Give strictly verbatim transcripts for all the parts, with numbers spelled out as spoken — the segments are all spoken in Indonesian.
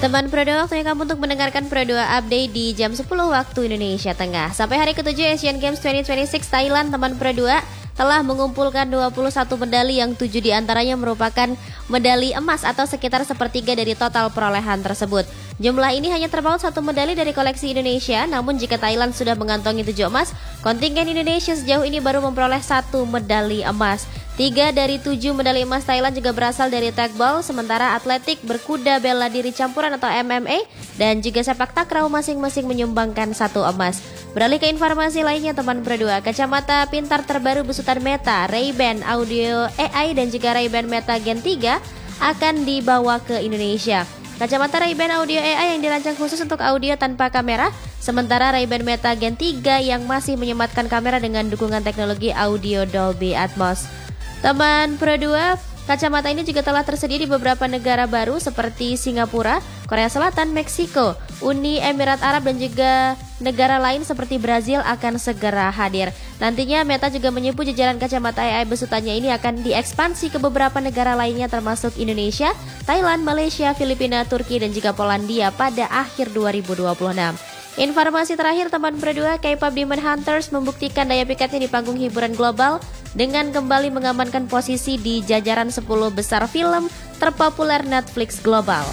Teman Pro dua, waktunya kamu untuk mendengarkan Pro dua Update di jam sepuluh waktu Indonesia Tengah. Sampai hari ketujuh Asian Games dua ribu dua puluh enam Thailand, teman Pro dua telah mengumpulkan dua puluh satu medali yang tujuh diantaranya merupakan medali emas atau sekitar sepertiga dari total perolehan tersebut. Jumlah ini hanya terpaut satu medali dari koleksi Indonesia, namun jika Thailand sudah mengantongi tujuh emas, kontingen Indonesia sejauh ini baru memperoleh satu medali emas. Tiga dari tujuh medali emas Thailand juga berasal dari tagball, sementara atletik, berkuda bela diri campuran atau M M A, dan juga sepak takraw masing-masing menyumbangkan satu emas. Beralih ke informasi lainnya, teman Pro dua, kacamata pintar terbaru besutan Meta, Ray-Ban Audio A I dan juga Ray-Ban Meta Gen tiga akan dibawa ke Indonesia. Kacamata Ray-Ban Audio A I yang dirancang khusus untuk audio tanpa kamera, sementara Ray-Ban Meta Gen tiga yang masih menyematkan kamera dengan dukungan teknologi audio Dolby Atmos. Teman Pro dua, kacamata ini juga telah tersedia di beberapa negara baru seperti Singapura, Korea Selatan, Meksiko, Uni Emirat Arab, dan juga negara lain seperti Brazil akan segera hadir. Nantinya Meta juga menyebut jajaran kacamata A I besutannya ini akan diekspansi ke beberapa negara lainnya termasuk Indonesia, Thailand, Malaysia, Filipina, Turki, dan juga Polandia pada akhir dua ribu dua puluh enam. Informasi terakhir, teman Pro dua, K-pop Demon Hunters membuktikan daya pikatnya di panggung hiburan global dengan kembali mengamankan posisi di jajaran sepuluh besar film terpopuler Netflix global.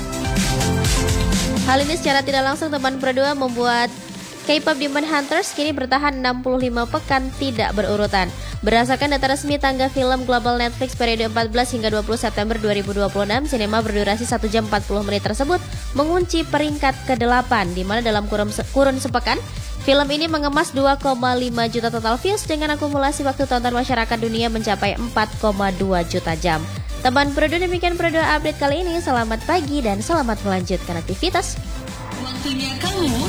Hal ini secara tidak langsung, teman Pro dua, membuat K-pop Demon Hunters kini bertahan enam puluh lima pekan tidak berurutan. Berdasarkan data resmi tangga film global Netflix periode empat belas hingga dua puluh September dua ribu dua puluh enam, sinema berdurasi satu jam empat puluh menit tersebut mengunci peringkat kedelapan, di mana dalam kurun, kurun sepekan, film ini mengemas dua koma lima juta total views dengan akumulasi waktu tonton masyarakat dunia mencapai empat koma dua juta jam. Teman Pro dua, demikian Pro dua Update kali ini. Selamat pagi dan selamat melanjutkan aktivitas. Waktunya kamu